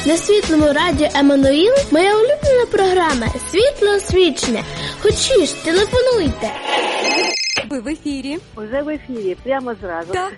На Світлому радіо Еммануїл моя улюблена програма «Світло освічення». Хочеш, телефонуйте. Ви в ефірі. Уже в ефірі, прямо зразу. Так.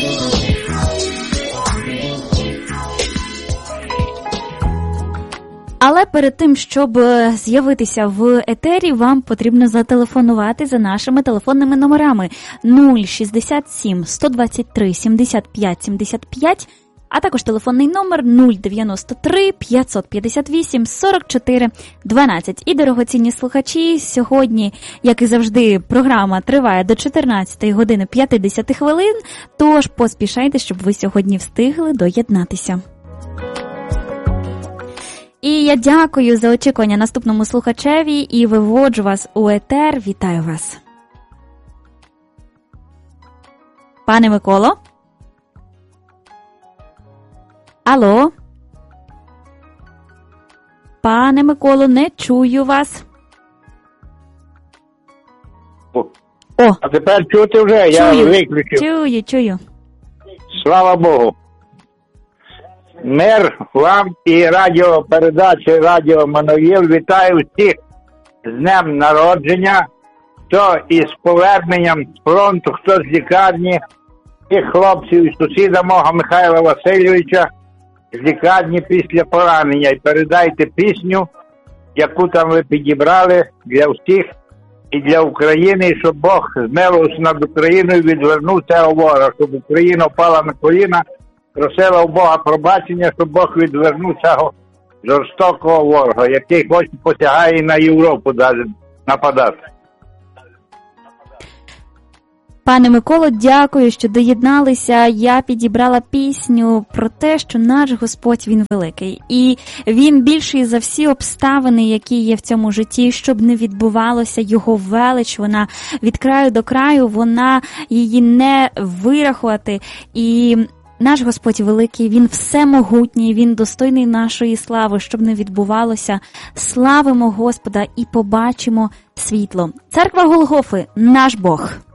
Але перед тим, щоб з'явитися в етері, вам потрібно зателефонувати за нашими телефонними номерами 067 123 75 75, а також телефонний номер 093 558 44 12. І, дорогоцінні слухачі, сьогодні, як і завжди, програма триває до 14 години 50 хвилин, тож поспішайте, щоб ви сьогодні встигли доєднатися. І я дякую за очікування наступному слухачеві і виводжу вас у етер. Вітаю вас. Пане Миколо? Алло? Пане Миколо, не чую вас. О. О. А тепер чути вже? Чую, я виключив. Чую. Слава Богу. Мир вам і радіопередачі Радіо Еммануїл. Вітаю всіх з днем народження. Хто із поверненням з фронту, хто з лікарні, і хлопців, і сусіда мого Михайла Васильовича з лікарні після поранення. І передайте пісню, яку там ви підібрали для всіх і для України, і щоб Бог змилувався над Україною, відвернув цього ворога, щоб Україна впала на коліна, просила у Бога пробачення, щоб Бог відвернув цього жорстокого ворога, який хоч посягає на Європу навіть нападати. Пане Миколо, дякую, що доєдналися. Я підібрала пісню про те, що наш Господь, Він великий. І Він більший за всі обставини, які є в цьому житті, щоб не відбувалося Його велич. Вона від краю до краю, вона її не вирахувати. І наш Господь великий, Він всемогутній, Він достойний нашої слави, щоб не відбувалося. Славимо Господа і побачимо світло. Церква Голгофи – наш Бог.